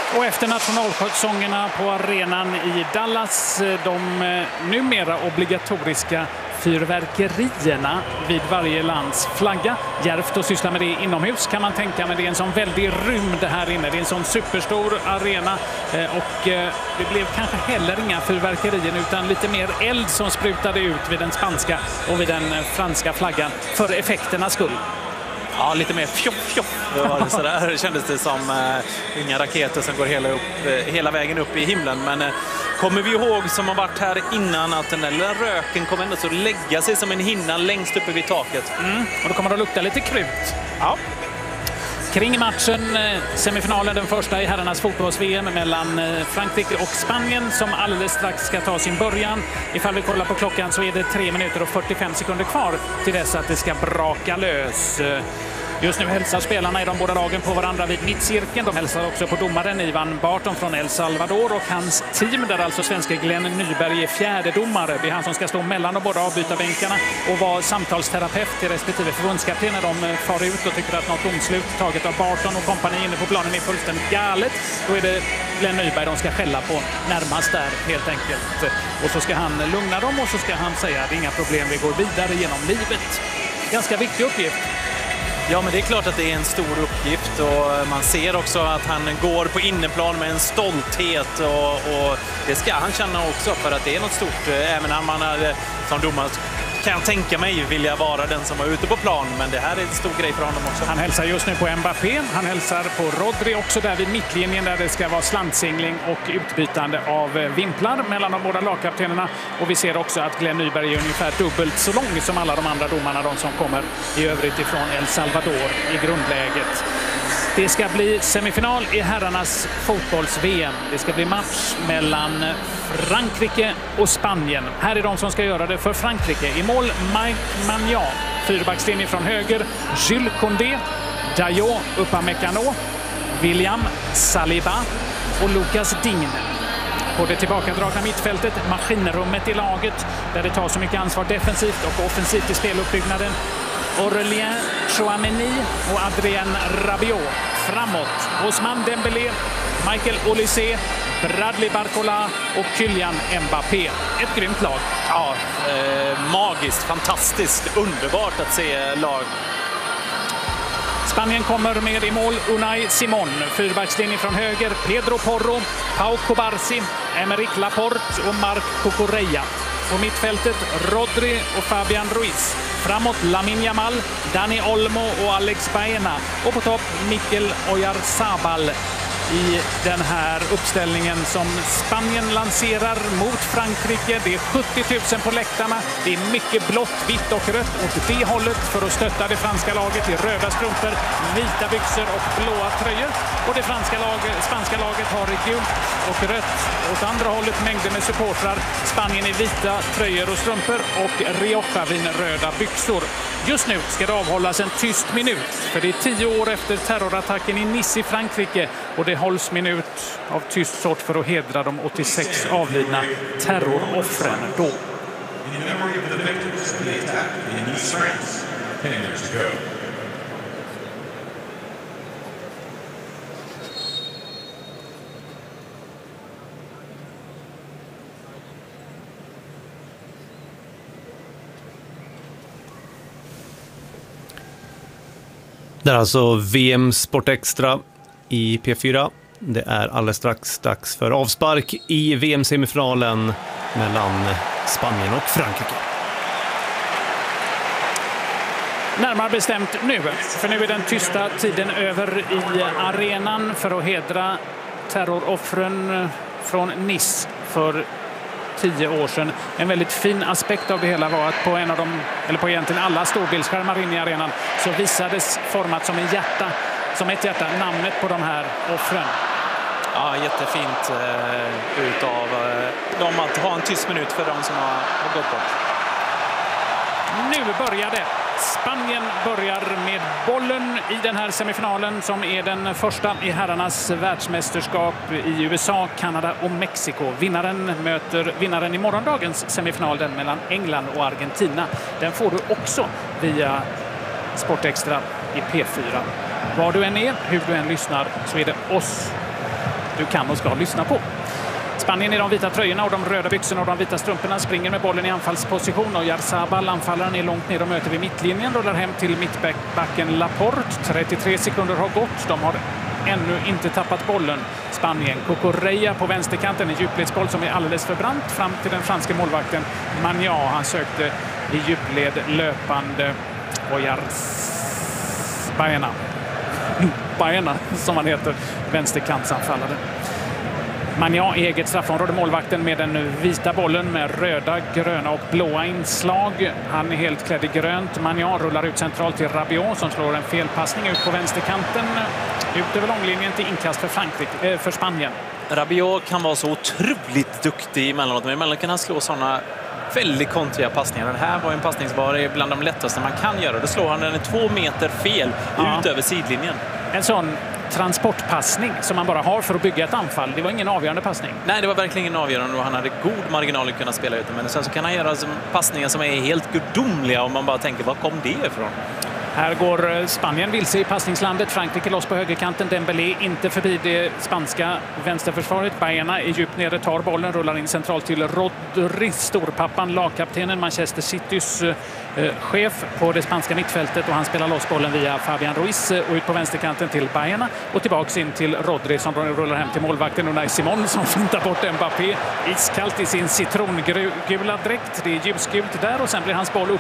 Och efter nationalsångerna på arenan i Dallas, de numera obligatoriska fyrverkerierna vid varje lands flagga. Djärvt att syssla med det inomhus kan man tänka, men det är en sån väldig rymd här inne. Det är en sån superstor arena och det blev kanske heller inga fyrverkerier utan lite mer eld som sprutade ut vid den spanska och vid den franska flaggan för effekternas skull. Ja, lite mer fjoff. Det kändes det som inga raketer som går hela vägen upp i himlen. Men kommer vi ihåg som har varit här innan att den där lilla röken kommer ändå så lägga sig som en hinna längst uppe vid taket. Och då kommer det att lukta lite krut. Ja. Kring matchen, semifinalen, den första i herrarnas fotbolls-VM mellan Frankrike och Spanien som alldeles strax ska ta sin början. Ifall vi kollar på klockan så är det 3 minuter och 45 sekunder kvar till dess att det ska braka lös. Just nu hälsar spelarna i de båda lagen på varandra vid mittcirkeln. De hälsar också på domaren Ivan Barton från El Salvador och hans team där alltså svenska Glenn Nyberg är fjärde domare. Det är han som ska stå mellan de båda avbytarbänkarna och vara samtalsterapeut till respektive förbundskapten när de far ut och tycker att något domslut taget av Barton och kompani inne på planen är fullständigt galet. Då är det Glenn Nyberg de ska skälla på närmast där helt enkelt. Och så ska han lugna dem och så ska han säga att det är inga problem, vi går vidare genom livet. Ganska viktig uppgift. Ja, men det är klart att det är en stor uppgift och man ser också att han går på inneplan med en stolthet och det ska han känna också för att det är något stort. Även när man är som domare kan jag tänka mig vilja vara den som var ute på plan, men det här är en stor grej för honom också. Han hälsar just nu på Mbappé, han hälsar på Rodri också där vid mittlinjen där det ska vara slantsingling och utbytande av vimplar mellan de båda lagkaptenerna. Och vi ser också att Glenn Nyberg är ungefär dubbelt så lång som alla de andra domarna, de som kommer i övrigt ifrån El Salvador i grundläget. Det ska bli semifinal i herrarnas fotbolls-VM. Det ska bli match mellan Frankrike och Spanien. Här är de som ska göra det för Frankrike. I mål Mike Maignan, fyrbackslinje från höger, Jules Koundé, Dayot Upamecano, William Saliba och Lucas Digne. På det tillbakadragna mittfältet, maskinrummet i laget där det tar så mycket ansvar defensivt och offensivt i speluppbyggnaden. Aurélien Tchouameni och Adrien Rabiot. Framåt Ousmane Dembélé, Michael Olise, Bradley Barcola och Kylian Mbappé. Ett grymt lag. Ja, magiskt, fantastiskt, underbart att se lag. Spanien kommer med i mål Unai Simon, fyrbackslinje från höger, Pedro Porro, Pau Cubarsí, Emerick Laporte och Marc Cucurella. På mittfältet Rodri och Fabian Ruiz. Framåt Lamine Yamal, Dani Olmo och Alex Baena. Och på topp Mikel Oyarzabal i den här uppställningen som Spanien lanserar mot Frankrike. Det är 70 000 på läktarna. Det är mycket blått, vitt och rött åt det hållet för att stötta det franska laget i röda strumpor, vita byxor och blåa tröjor. Och det spanska laget har gult och rött åt andra hållet, mängder med supportrar. Spanien i vita tröjor och strumpor och Rioja-vin röda byxor. Just nu ska det avhållas en tyst minut, för det är 10 år efter terrorattacken i Nice i Frankrike och det hålls minut av tyst sort för att hedra de 86 avlidna terroroffren då. Det är alltså VM Sport Extra i P4. Det är alldeles strax dags för avspark i VM-semifinalen mellan Spanien och Frankrike. Närmare bestämt nu, för nu är den tysta tiden över i arenan för att hedra terroroffren från Nice för 10 år sedan. En väldigt fin aspekt av det hela var att på en av de, eller på egentligen alla storbildsskärmar inne i arenan så visades format som ett hjärta namnet på de här offren. Ja, jättefint utav dem att ha en tyst minut för de som har gått bort. Nu börjar det. Spanien börjar med bollen i den här semifinalen som är den första i herrarnas världsmästerskap i USA, Kanada och Mexiko. Vinnaren möter vinnaren i morgondagens semifinal, den mellan England och Argentina. Den får du också via Sport Extra i P4. Var du än är, hur du än lyssnar, så är det oss du kan och ska lyssna på. Spanien i de vita tröjorna och de röda byxorna och de vita strumporna springer med bollen i anfallsposition. och Oyarzabal, anfallaren, är långt ner och möter vid mittlinjen. Rullar hem till mittbacken Laporte. 33 sekunder har gått. De har ännu inte tappat bollen. Spanien. Cucurella på vänsterkanten. En djupledsboll som är alldeles för brant fram till den franska målvakten Magnat. Han sökte i djupled löpande Baena som han heter, vänsterkantsanfallare. Magnat i eget straffområde, målvakten med den vita bollen med röda, gröna och blåa inslag. Han är helt klädd i grönt. Magnat rullar ut centralt till Rabiot som slår en felpassning ut på vänsterkanten. Ut över långlinjen till inkast för Spanien. Rabiot kan vara så otroligt duktig emellanåt, men emellanåt kan han slå sådana väldigt kontriga passningar. Den här var en passningsbar bland de lättaste man kan göra. Då slår han den 2 meter fel ut över sidlinjen. En sån transportpassning som man bara har för att bygga ett anfall. Det var ingen avgörande passning. Nej, det var verkligen ingen avgörande och han hade god marginal att kunna spela ut. Men sen så kan han göra passningar som är helt gudomliga och man bara tänker, var kom det ifrån? Här går Spanien vilse i passningslandet. Frankrike loss på högerkanten. Dembélé inte förbi det spanska vänsterförsvaret. Baena är djupt nere, tar bollen, rullar in centralt till Rodri, storpappan, lagkaptenen, Manchester Citys chef på det spanska mittfältet, och han spelar loss bollen via Fabian Ruiz och ut på vänsterkanten till Baena och tillbaks in till Rodri som rullar hem till målvakten Unai Simon som fintar bort Mbappé iskallt i sin citrongula dräkt. Det är ljusgult där och sen blir hans boll upp